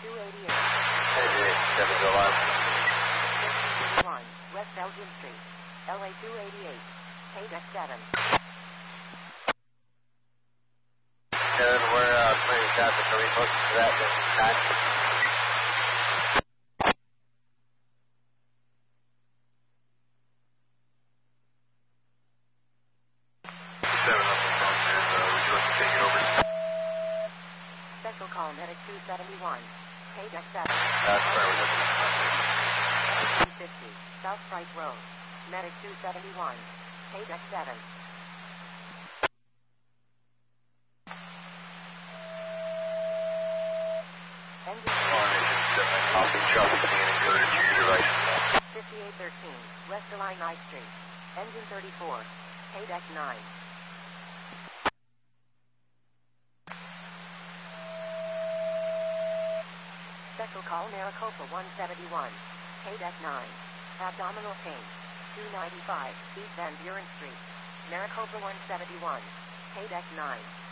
288. 88, 701. 1, West Elgin Street. LA 288. KDEC 7. Kevin, we're plenty of traffic. Are we close to that? Time? 7 on the phone, and would you like to take it over? Special call medic 271. KDEC 7. That's where we're looking. 250. South Price Road. Medic 271. KDEC 7. Copy, Charlie, being encoded to your device. 5813, West Illini Street. Engine 34. KDEC 9. Special call Maricopa 171. KDEC 9. Abdominal pain. 295, East Van Buren Street. Maricopa 171. KDEC 9.